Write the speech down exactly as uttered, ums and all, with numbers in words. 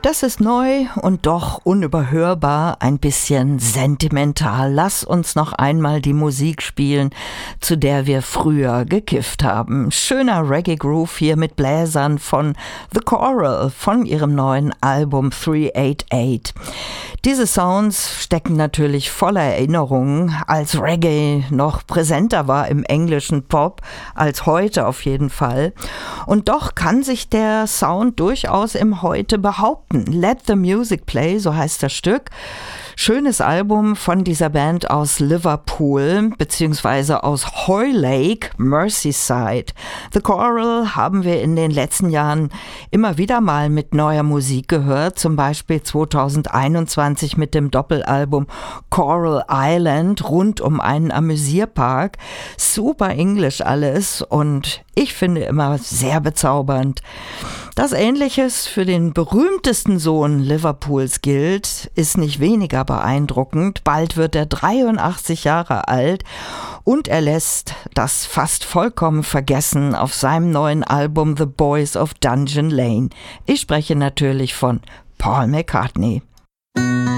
Das ist neu und doch unüberhörbar, ein bisschen sentimental. Lass uns noch einmal die Musik spielen, zu der wir früher gekifft haben. Schöner Reggae-Groove hier mit Bläsern von The Coral von ihrem neuen Album drei acht acht. Diese Sounds stecken natürlich voller Erinnerungen, als Reggae noch präsenter war im englischen Pop, als heute auf jeden Fall. Und doch kann sich der Sound durchaus im Heute behaupten. Let the Music Play, so heißt das Stück. Schönes Album von dieser Band aus Liverpool, beziehungsweise aus Hoylake, Merseyside. The Coral haben wir in den letzten Jahren immer wieder mal mit neuer Musik gehört, zum Beispiel zweitausendeinundzwanzig mit dem Doppelalbum Coral Island rund um einen Amüsierpark. Super Englisch alles und ich finde immer sehr bezaubernd. Dass Ähnliches für den berühmtesten Sohn Liverpools gilt, ist nicht weniger beeindruckend. Bald wird er dreiundachtzig Jahre alt und er lässt das fast vollkommen vergessen auf seinem neuen Album The Boys of Dungeon Lane. Ich spreche natürlich von Paul McCartney.